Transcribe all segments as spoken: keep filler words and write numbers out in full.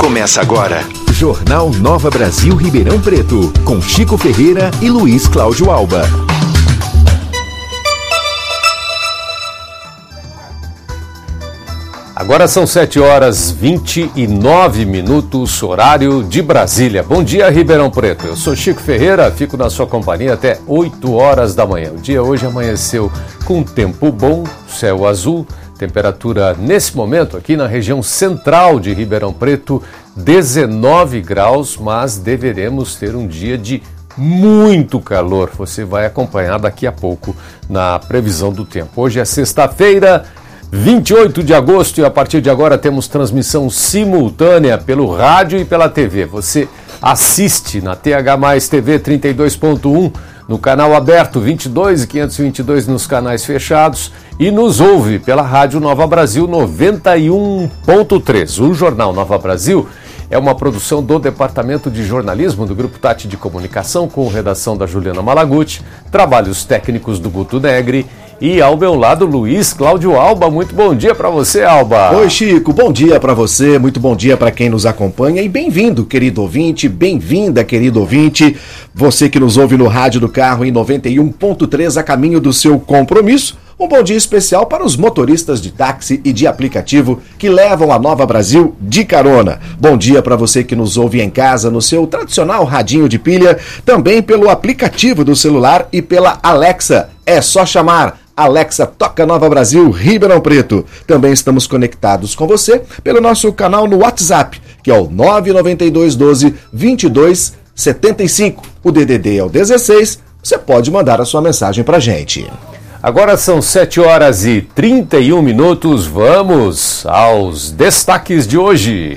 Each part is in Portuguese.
Começa agora. Jornal Nova Brasil Ribeirão Preto, com Chico Ferreira e Luiz Cláudio Alba. Agora são sete horas e vinte e nove minutos, horário de Brasília. Bom dia, Ribeirão Preto. Eu sou Chico Ferreira, fico na sua companhia até oito horas da manhã. O dia hoje amanheceu com tempo bom, céu azul, temperatura nesse momento aqui na região central de Ribeirão Preto, dezenove graus, mas deveremos ter um dia de muito calor. Você vai acompanhar daqui a pouco na previsão do tempo. Hoje é sexta-feira, vinte e oito de agosto, e a partir de agora temos transmissão simultânea pelo rádio e pela T V. Você assiste na T H mais T V trinta e dois ponto um, no canal aberto vinte e dois e quinhentos e vinte e dois nos canais fechados, e nos ouve pela Rádio Nova Brasil noventa e um ponto três. O Jornal Nova Brasil é uma produção do Departamento de Jornalismo do Grupo Tati de Comunicação, com redação da Juliana Malaguti, trabalhos técnicos do Guto Negri, e ao meu lado, Luiz Cláudio Alba. Muito bom dia para você, Alba. Oi, Chico. Bom dia para você, muito bom dia para quem nos acompanha e bem-vindo, querido ouvinte, bem-vinda, querido ouvinte. Você que nos ouve no rádio do carro em noventa e um ponto três, a caminho do seu compromisso. Um bom dia especial para os motoristas de táxi e de aplicativo que levam a Nova Brasil de carona. Bom dia para você que nos ouve em casa no seu tradicional radinho de pilha, também pelo aplicativo do celular e pela Alexa. É só chamar. Alexa, toca Nova Brasil, Ribeirão Preto. Também estamos conectados com você pelo nosso canal no WhatsApp, que é o nove nove dois um dois, vinte e dois setenta e cinco. O D D D é o dezesseis. Você pode mandar a sua mensagem pra gente. Agora são sete horas e trinta e um minutos. Vamos aos destaques de hoje.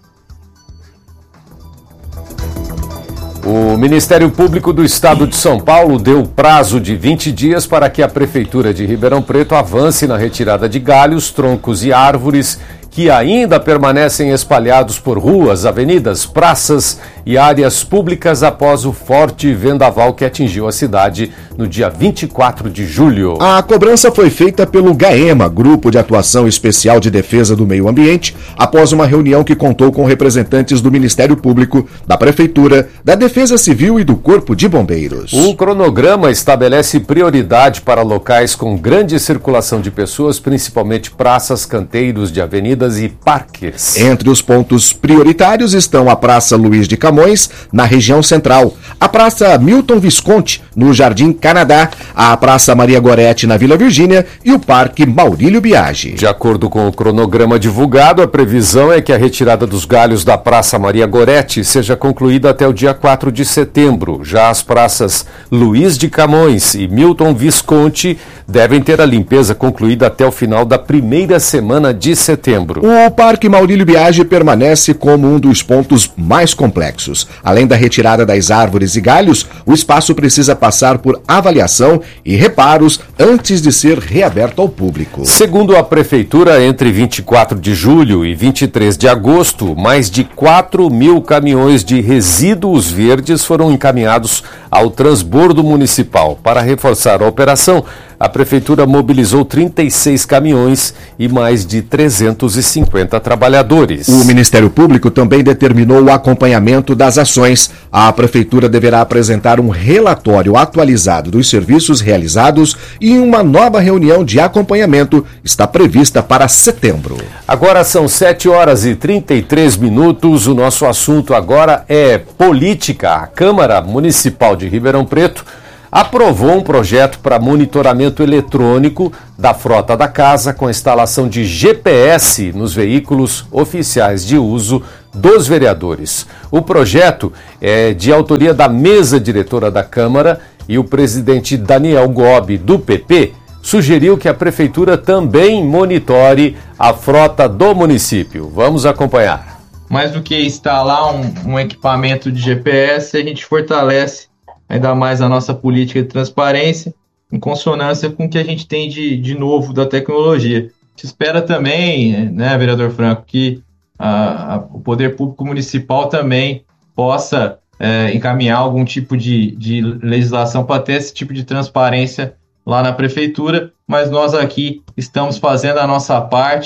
O Ministério Público do Estado de São Paulo deu prazo de vinte dias para que a Prefeitura de Ribeirão Preto avance na retirada de galhos, troncos e árvores que ainda permanecem espalhados por ruas, avenidas, praças e áreas públicas após o forte vendaval que atingiu a cidade no dia vinte e quatro de julho. A cobrança foi feita pelo GAEMA, Grupo de Atuação Especial de Defesa do Meio Ambiente, após uma reunião que contou com representantes do Ministério Público, da Prefeitura, da Defesa Civil e do Corpo de Bombeiros. O cronograma estabelece prioridade para locais com grande circulação de pessoas, principalmente praças, canteiros de avenidas e parques. Entre os pontos prioritários estão a Praça Luiz de Camões, na região central, a Praça Milton Visconti, no Jardim Canadá, a Praça Maria Goretti, na Vila Virgínia, e o Parque Maurílio Biagi. De acordo com o cronograma divulgado, a previsão é que a retirada dos galhos da Praça Maria Goretti seja concluída até o dia quatro de setembro. Já as praças Luiz de Camões e Milton Visconti devem ter a limpeza concluída até o final da primeira semana de setembro. O Parque Maurílio Biagi permanece como um dos pontos mais complexos. Além da retirada das árvores e galhos, o espaço precisa passar por avaliação e reparos antes de ser reaberto ao público. Segundo a Prefeitura, entre vinte e quatro de julho e vinte e três de agosto, mais de quatro mil caminhões de resíduos verdes foram encaminhados ao transbordo municipal. Para reforçar a operação, a Prefeitura mobilizou trinta e seis caminhões e mais de trezentos e cinquenta trabalhadores. O Ministério Público também determinou o acompanhamento das ações. A Prefeitura deverá apresentar um relatório atualizado dos serviços realizados e uma nova reunião de acompanhamento está prevista para setembro. Agora são sete horas e trinta e três minutos. O nosso assunto agora é política. A Câmara Municipal de Ribeirão Preto aprovou um projeto para monitoramento eletrônico da frota da casa com instalação de G P S nos veículos oficiais de uso dos vereadores. O projeto é de autoria da mesa diretora da Câmara e o presidente Daniel Gobi, do P P, sugeriu que a Prefeitura também monitore a frota do município. Vamos acompanhar. Mais do que instalar um, um equipamento de G P S, a gente fortalece ainda mais a nossa política de transparência, em consonância com o que a gente tem de, de novo da tecnologia. Se espera também, né, vereador Franco, que a, a, o Poder Público Municipal também possa é, encaminhar algum tipo de, de legislação para ter esse tipo de transparência lá na Prefeitura, mas nós aqui estamos fazendo a nossa parte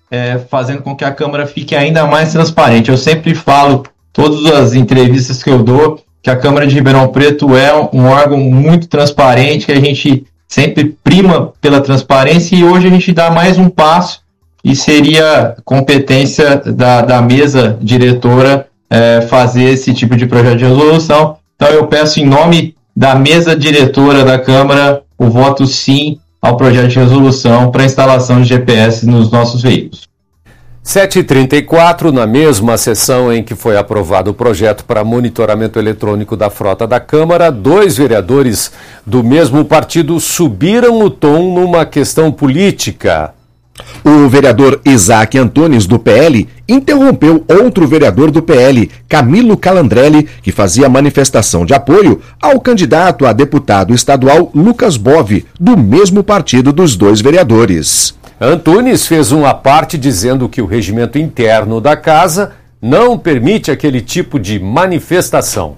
é, fazendo com que a Câmara fique ainda mais transparente. Eu sempre falo, todas as entrevistas que eu dou, que a Câmara de Ribeirão Preto é um órgão muito transparente, que a gente sempre prima pela transparência, e hoje a gente dá mais um passo, e seria competência da, da mesa diretora é, fazer esse tipo de projeto de resolução. Então eu peço em nome da mesa diretora da Câmara o voto sim ao projeto de resolução para a instalação de G P S nos nossos veículos. sete e trinta e quatro, na mesma sessão em que foi aprovado o projeto para monitoramento eletrônico da frota da Câmara, dois vereadores do mesmo partido subiram o tom numa questão política. O vereador Isaac Antunes, do P L, interrompeu outro vereador do P L, Camilo Calandrelli, que fazia manifestação de apoio ao candidato a deputado estadual Lucas Bove, do mesmo partido dos dois vereadores. Antunes fez uma parte dizendo que o regimento interno da casa não permite aquele tipo de manifestação.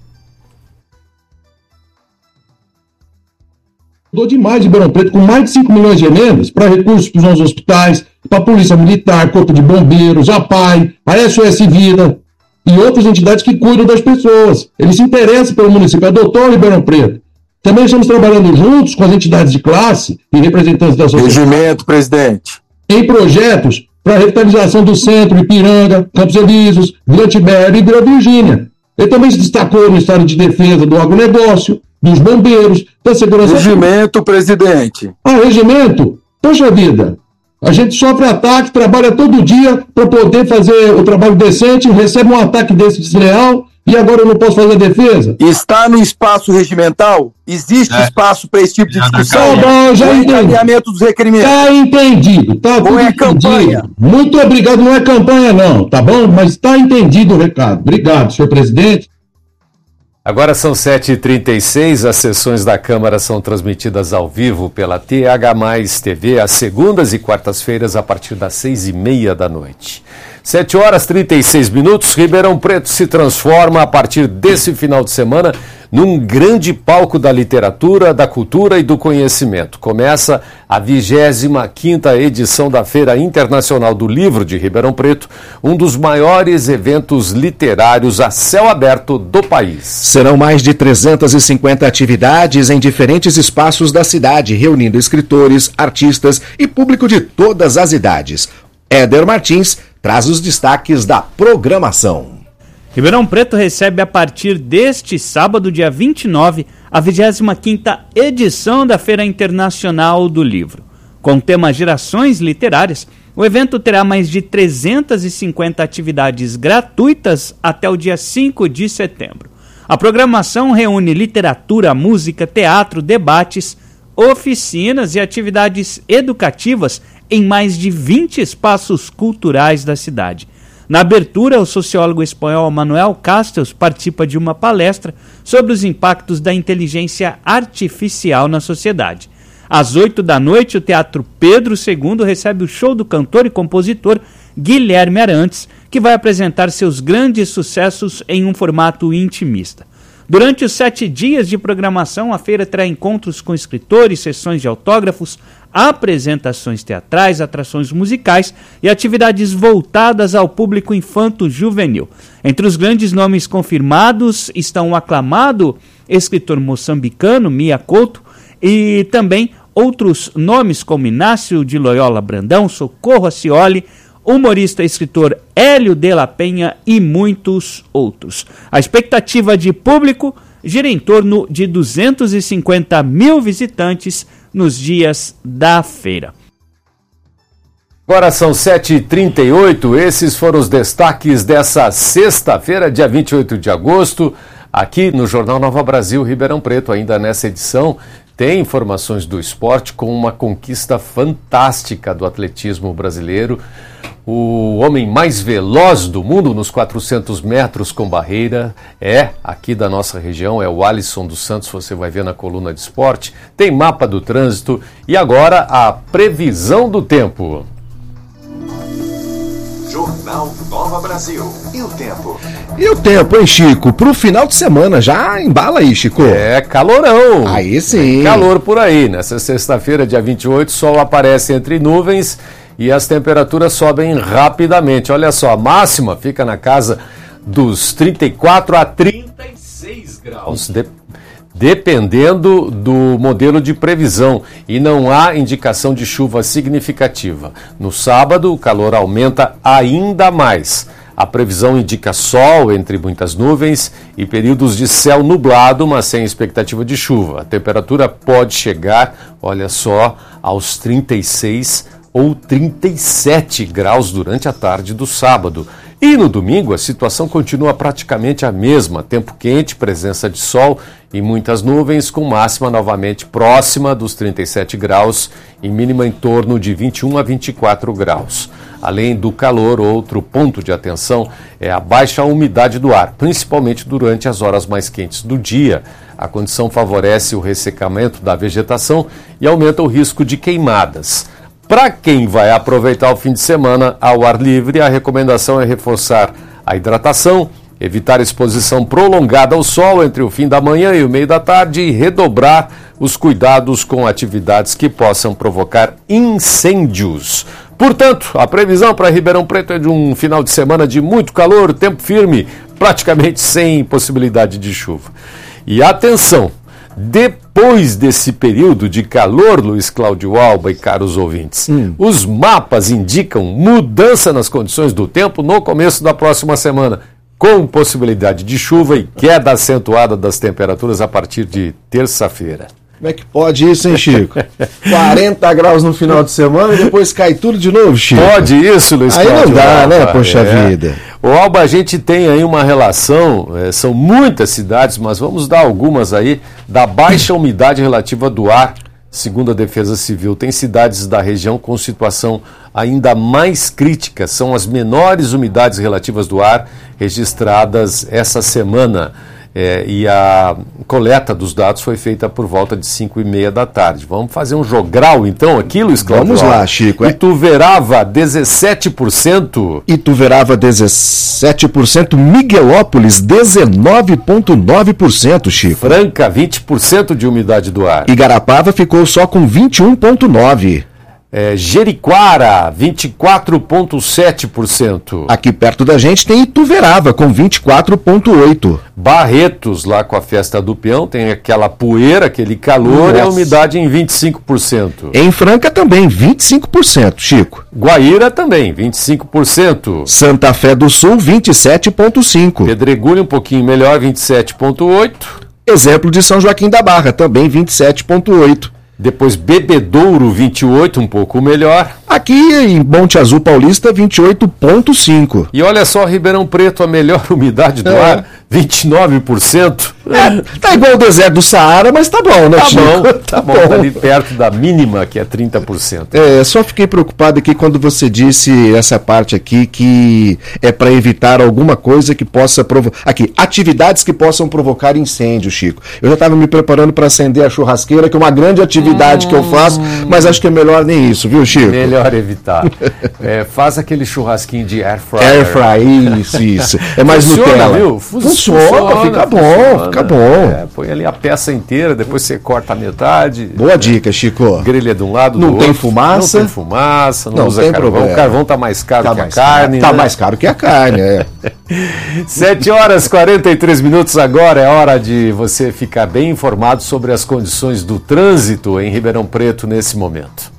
Mudou demais de Ribeirão Preto, com mais de cinco milhões de emendas para recursos para os nossos hospitais, para a Polícia Militar, Corpo de Bombeiros, a P A I, a S O S Vida e outras entidades que cuidam das pessoas. Eles se interessam pelo município, adotou Ribeirão Preto. Também estamos trabalhando juntos com as entidades de classe e representantes da sociedade. Regimento, presidente. Em projetos para a revitalização do centro, Ipiranga, Campos Elíseos, Vila Tibério e Vila Virgínia. Ele também se destacou no estado de defesa do agronegócio, dos bombeiros, da segurança... Regimento, presidente. Ah, regimento? Poxa vida, a gente sofre ataque, trabalha todo dia para poder fazer o trabalho decente, recebe um ataque desse desleal e agora eu não posso fazer a defesa? Está no espaço regimental? Existe é. espaço para esse tipo de discussão? Tá bom, já entendi. Encaminhamento dos requerimentos. Tá entendido, tá tudo Ou é entendido. campanha? Muito obrigado, não é campanha não, tá bom? Mas está entendido o recado. Obrigado, senhor presidente. Agora são sete e trinta e seis, as sessões da Câmara são transmitidas ao vivo pela T H mais T V às segundas e quartas-feiras a partir das seis e meia da noite. sete horas e trinta e seis minutos, Ribeirão Preto se transforma a partir desse final de semana num grande palco da literatura, da cultura e do conhecimento. Começa a vigésima quinta edição da Feira Internacional do Livro de Ribeirão Preto, um dos maiores eventos literários a céu aberto do país. Serão mais de trezentas e cinquenta atividades em diferentes espaços da cidade, reunindo escritores, artistas e público de todas as idades. Éder Martins traz os destaques da programação. Ribeirão Preto recebe a partir deste sábado, dia vinte e nove, a vigésima quinta edição da Feira Internacional do Livro. Com o tema Gerações Literárias, o evento terá mais de trezentas e cinquenta atividades gratuitas até o dia cinco de setembro. A programação reúne literatura, música, teatro, debates, oficinas e atividades educativas em mais de vinte espaços culturais da cidade. Na abertura, o sociólogo espanhol Manuel Castells participa de uma palestra sobre os impactos da inteligência artificial na sociedade. Às oito da noite, o Teatro Pedro segundo recebe o show do cantor e compositor Guilherme Arantes, que vai apresentar seus grandes sucessos em um formato intimista. Durante os sete dias de programação, a feira terá encontros com escritores, sessões de autógrafos, apresentações teatrais, atrações musicais e atividades voltadas ao público infanto-juvenil. Entre os grandes nomes confirmados estão o aclamado escritor moçambicano Mia Couto e também outros nomes como Inácio de Loyola Brandão, Socorro Acioli, humorista e escritor Hélio de la Penha e muitos outros. A expectativa de público gira em torno de duzentos e cinquenta mil visitantes nos dias da feira. Agora são sete e trinta e oito, esses foram os destaques dessa sexta-feira, dia vinte e oito de agosto, aqui no Jornal Nova Brasil Ribeirão Preto. Ainda nessa edição tem informações do esporte com uma conquista fantástica do atletismo brasileiro. O homem mais veloz do mundo nos quatrocentos metros com barreira é aqui da nossa região, é o Alisson dos Santos, você vai ver na coluna de esporte. Tem mapa do trânsito e agora a previsão do tempo. Jornal Nova Brasil. E o tempo? E o tempo, hein, Chico? Pro final de semana, já embala aí, Chico. É calorão. Aí sim. Tem calor por aí. Nessa sexta-feira, dia vinte e oito, sol aparece entre nuvens e as temperaturas sobem rapidamente. Olha só, a máxima fica na casa dos trinta e quatro a trinta e seis graus, de, dependendo do modelo de previsão, e não há indicação de chuva significativa. No sábado, o calor aumenta ainda mais. A previsão indica sol entre muitas nuvens e períodos de céu nublado, mas sem expectativa de chuva. A temperatura pode chegar, olha só, aos trinta e seis ou trinta e sete graus durante a tarde do sábado. E no domingo a situação continua praticamente a mesma. Tempo quente, presença de sol e muitas nuvens, com máxima novamente próxima dos trinta e sete graus e mínima em torno de vinte e um a vinte e quatro graus. Além do calor, outro ponto de atenção é a baixa umidade do ar, principalmente durante as horas mais quentes do dia. A condição favorece o ressecamento da vegetação e aumenta o risco de queimadas. Para quem vai aproveitar o fim de semana ao ar livre, a recomendação é reforçar a hidratação, evitar exposição prolongada ao sol entre o fim da manhã e o meio da tarde e redobrar os cuidados com atividades que possam provocar incêndios. Portanto, a previsão para Ribeirão Preto é de um final de semana de muito calor, tempo firme, praticamente sem possibilidade de chuva. E atenção! Depois desse período de calor, Luiz Cláudio Alba e caros ouvintes, hum. os mapas indicam mudança nas condições do tempo no começo da próxima semana, com possibilidade de chuva e queda acentuada das temperaturas a partir de terça-feira. Como é que pode isso, hein, Chico? quarenta graus no final de semana e depois cai tudo de novo, Chico? Pode isso, Luiz Cláudio. Aí não dá, Alba, né, poxa é. vida. O Alba, a gente tem aí uma relação, é, são muitas cidades, mas vamos dar algumas aí, da baixa umidade relativa do ar, segundo a Defesa Civil. Tem cidades da região com situação ainda mais crítica, são as menores umidades relativas do ar registradas essa semana. É, e a coleta dos dados foi feita por volta de cinco e meia da tarde. Vamos fazer um jogral então aqui, Luiz Cláudio? Vamos lá, Chico. É? Ituverava, dezessete por cento. Ituverava, dezessete por cento. Miguelópolis, dezenove vírgula nove por cento, Chico. Franca, vinte por cento de umidade do ar. Igarapava ficou só com vinte e um vírgula nove por cento. É, Jeriquara, vinte e quatro vírgula sete por cento. Aqui perto da gente tem Ituverava, com vinte e quatro vírgula oito por cento. Barretos, lá com a festa do peão, tem aquela poeira, aquele calor. Nossa. E a umidade em vinte e cinco por cento. Em Franca também, vinte e cinco por cento, Chico. Guaíra também, vinte e cinco por cento. Santa Fé do Sul, vinte e sete vírgula cinco por cento. Pedregulho um pouquinho melhor, vinte e sete vírgula oito por cento. Exemplo de São Joaquim da Barra, também vinte e sete vírgula oito por cento. Depois Bebedouro, vinte e oito, um pouco melhor. Aqui em Monte Azul Paulista, vinte e oito vírgula cinco. E olha só, Ribeirão Preto, a melhor umidade do é. ar, vinte e nove por cento. É, tá igual o deserto do Saara, mas tá bom, né, tá Chico? Bom, tá, tá bom, tá ali perto da mínima, que é trinta por cento. É, só fiquei preocupado aqui quando você disse essa parte aqui, que é para evitar alguma coisa que possa provocar... Aqui, atividades que possam provocar incêndio, Chico. Eu já estava me preparando para acender a churrasqueira, que é uma grande atividade hum... que eu faço, mas acho que é melhor nem isso, viu, Chico? Melhor evitar. É, faz aquele churrasquinho de air fryer. Air fryer, isso, isso. É mais funciona, Nutella. Viu? Funciona, funciona, fica bom, funciona. fica bom. É, põe ali a peça inteira, depois você corta a metade. Boa dica, Chico. Grelha de um lado, do não outro. Tem fumaça. Não tem fumaça, não, não usa tem carvão. Problema. O carvão tá mais caro tá que mais a carne. Caro, né? Tá mais caro que a carne, é. sete horas e quarenta e três minutos agora, é hora de você ficar bem informado sobre as condições do trânsito em Ribeirão Preto nesse momento.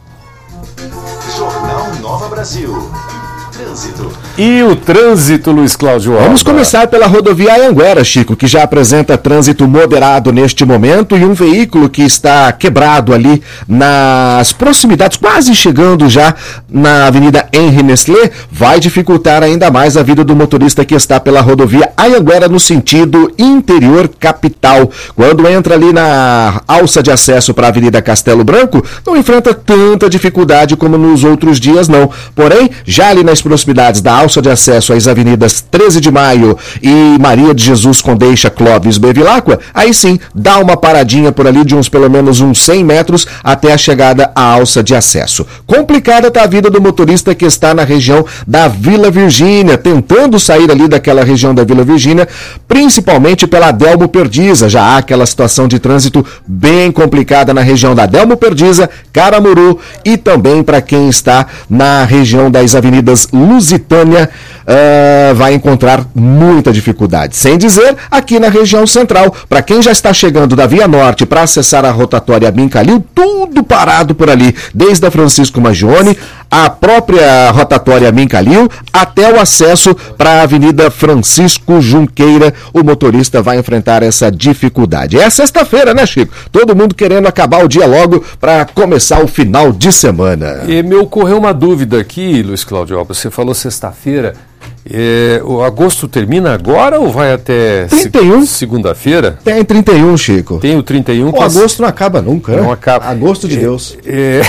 Jornal Nova Brasil. Trânsito. E o trânsito, Luiz Cláudio Alba? Vamos começar pela rodovia Anhanguera, Chico, que já apresenta trânsito moderado neste momento e um veículo que está quebrado ali nas proximidades, quase chegando já na Avenida Henri Nestlé, vai dificultar ainda mais a vida do motorista que está pela rodovia Anhanguera no sentido interior capital. Quando entra ali na alça de acesso para a Avenida Castelo Branco, não enfrenta tanta dificuldade como nos outros dias, não. Porém, já ali na explosão proximidades da alça de acesso às avenidas treze de maio e Maria de Jesus Condeixa, Clóvis, Bevilacqua, aí sim, dá uma paradinha por ali de uns pelo menos uns cem metros até a chegada à alça de acesso. Complicada está a vida do motorista que está na região da Vila Virgínia, tentando sair ali daquela região da Vila Virgínia, principalmente pela Adelmo Perdiza. Já há aquela situação de trânsito bem complicada na região da Adelmo Perdiza, Caramuru e também para quem está na região das avenidas Lusitânia, uh, vai encontrar muita dificuldade. Sem dizer, aqui na região central, para quem já está chegando da Via Norte para acessar a rotatória Bincalil, tudo parado por ali, desde a Francisco Maggione, a própria rotatória Bincalil, até o acesso para a Avenida Francisco Junqueira, o motorista vai enfrentar essa dificuldade. É sexta-feira, né, Chico? Todo mundo querendo acabar o dia logo para começar o final de semana. E me ocorreu uma dúvida aqui, Luiz Cláudio, você falou sexta-feira. É, o agosto termina agora ou vai até trinta e um? Se, segunda-feira? Tem trinta e um, Chico. Tem o trinta e um. O agosto não acaba nunca, não né? acaba. Agosto de é, Deus. É,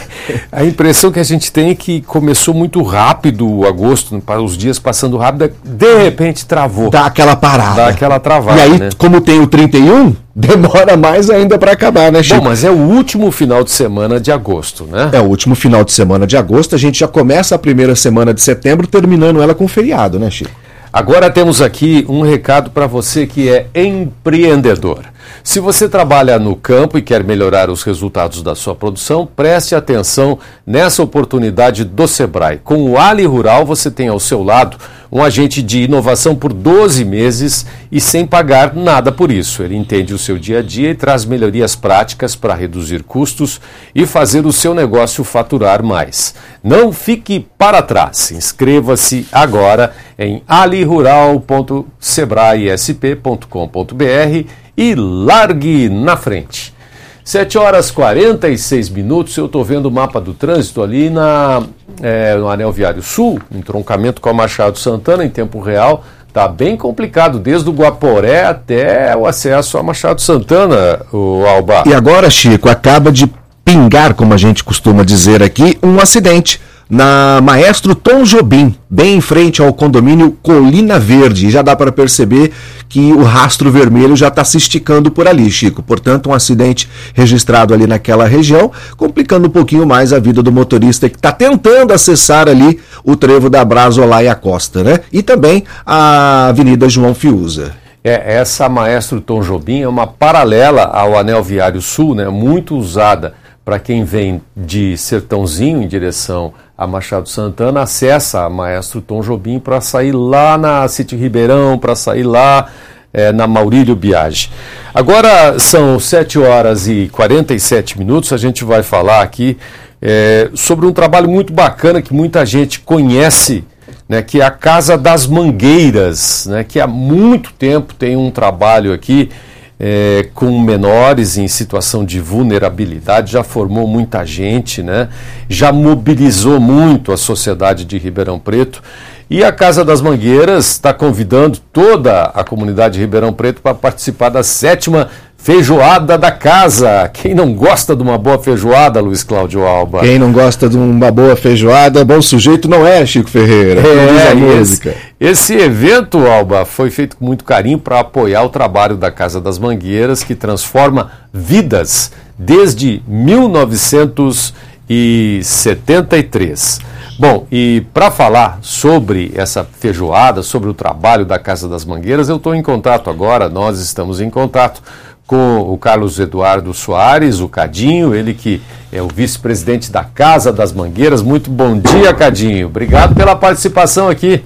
a impressão que a gente tem é que começou muito rápido o agosto, os dias passando rápido, de repente travou. Dá aquela parada. Dá aquela travada. E aí, né? como tem o trinta e um, demora mais ainda para acabar, né, Chico? Bom, mas é o último final de semana de agosto, né? É o último final de semana de agosto. A gente já começa a primeira semana de setembro, terminando ela com feriado, né, Chico? Agora temos aqui um recado para você que é empreendedor. Se você trabalha no campo e quer melhorar os resultados da sua produção, preste atenção nessa oportunidade do Sebrae. Com o Ali Rural, você tem ao seu lado um agente de inovação por doze meses e sem pagar nada por isso. Ele entende o seu dia a dia e traz melhorias práticas para reduzir custos e fazer o seu negócio faturar mais. Não fique para trás. Inscreva-se agora em ali rural ponto sebrae s p ponto com ponto b r e largue na frente. sete horas e quarenta e seis minutos, eu estou vendo o mapa do trânsito ali na, é, no Anel Viário Sul, entroncamento com a Machado Santana em tempo real. Está bem complicado, desde o Guaporé até o acesso a Machado Santana, o Alba. E agora, Chico, acaba de pingar, como a gente costuma dizer aqui, um acidente na Maestro Tom Jobim, bem em frente ao condomínio Colina Verde. E já dá para perceber que o rastro vermelho já está se esticando por ali, Chico. Portanto, um acidente registrado ali naquela região, complicando um pouquinho mais a vida do motorista que está tentando acessar ali o trevo da Brazolaia Costa, né? E também a Avenida João Fiuza. É, essa Maestro Tom Jobim é uma paralela ao Anel Viário Sul, né? Muito usada para quem vem de Sertãozinho em direção a Machado Santana, acessa a Maestro Tom Jobim para sair lá na City Ribeirão, para sair lá é, na Maurílio Biagi. Agora são sete horas e quarenta e sete minutos, a gente vai falar aqui é, sobre um trabalho muito bacana que muita gente conhece, né, que é a Casa das Mangueiras, né, que há muito tempo tem um trabalho aqui É, com menores em situação de vulnerabilidade, já formou muita gente, né? Já mobilizou muito a sociedade de Ribeirão Preto. E a Casa das Mangueiras está convidando toda a comunidade de Ribeirão Preto para participar da sétima Feijoada da Casa. Quem não gosta de uma boa feijoada, Luiz Cláudio Alba? Quem não gosta de uma boa feijoada, bom sujeito não é, Chico Ferreira. É, a música. Esse, esse evento, Alba, foi feito com muito carinho para apoiar o trabalho da Casa das Mangueiras, que transforma vidas desde mil novecentos e setenta e três. Bom, e para falar sobre essa feijoada, sobre o trabalho da Casa das Mangueiras, eu estou em contato agora, nós estamos em contato com o Carlos Eduardo Soares, o Cadinho, ele que é o vice-presidente da Casa das Mangueiras. Muito bom dia, Cadinho. Obrigado pela participação aqui.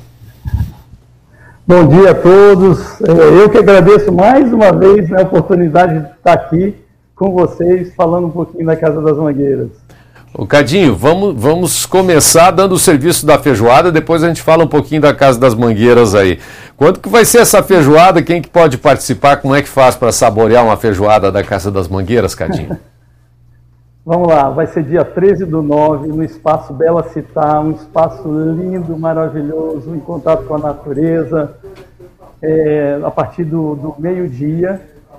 Bom dia a todos. Eu que agradeço mais uma vez a oportunidade de estar aqui com vocês, falando um pouquinho da Casa das Mangueiras. Ô Cadinho, vamos, vamos começar dando o serviço da feijoada, depois a gente fala um pouquinho da Casa das Mangueiras aí. Quando que vai ser essa feijoada? Quem que pode participar? Como é que faz para saborear uma feijoada da Casa das Mangueiras, Cadinho? Vamos lá, vai ser dia treze do nove, no Espaço Bela Città, um espaço lindo, maravilhoso, em contato com a natureza, é, a partir do, do meio-dia.